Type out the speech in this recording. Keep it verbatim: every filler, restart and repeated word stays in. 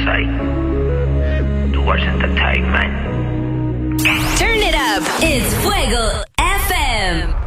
side. Towards entertainment. Turn it up. It's Fuego F M.